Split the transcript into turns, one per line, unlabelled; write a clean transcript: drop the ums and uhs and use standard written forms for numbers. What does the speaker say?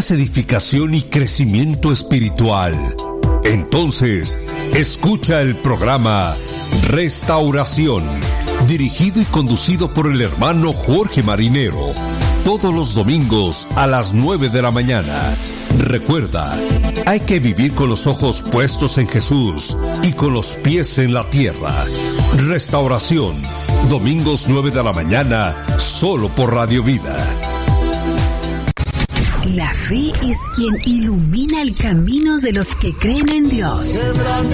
¿Buscas edificación y crecimiento espiritual? Entonces, escucha el programa Restauración, dirigido y conducido por el hermano Jorge Marinero, todos los domingos a las 9 de la mañana. Recuerda, hay que vivir con los ojos puestos en Jesús y con los pies en la tierra. Restauración, domingos 9 de la mañana, solo por Radio Vida.
La fe es quien ilumina el camino de los que creen en Dios.
Quebrante